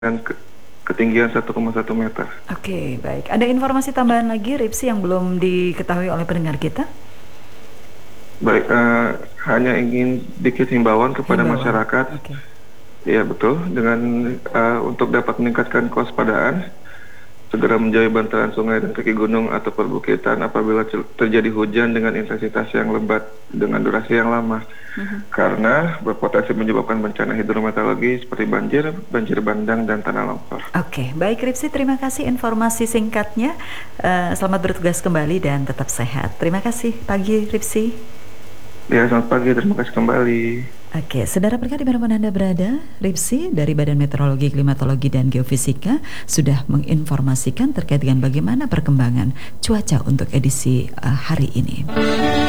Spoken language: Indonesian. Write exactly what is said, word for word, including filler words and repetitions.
dan ke ketinggian satu koma satu meter. Oke, baik. Ada informasi tambahan lagi, Ripsi, yang belum diketahui oleh pendengar kita? Baik, uh, hanya ingin dikit himbauan kepada Himbauan. masyarakat. Oke. Ya betul, dengan uh, untuk dapat meningkatkan kewaspadaan, segera menjauhi bantaran sungai dan kaki gunung atau perbukitan apabila terjadi hujan dengan intensitas yang lebat dengan durasi yang lama. Mm-hmm. Karena berpotensi menyebabkan bencana hidrometeorologi seperti banjir, banjir bandang, dan tanah longsor. Oke, baik Ripsi, terima kasih informasi singkatnya. Uh, selamat bertugas kembali dan tetap sehat. Terima kasih pagi Ripsi. Ya, selamat pagi, terima kasih kembali. Oke, saudara pendengar dimanapun Anda berada, Ripsi dari Badan Meteorologi, Klimatologi, dan Geofisika sudah menginformasikan terkait dengan bagaimana perkembangan cuaca untuk edisi uh, hari ini.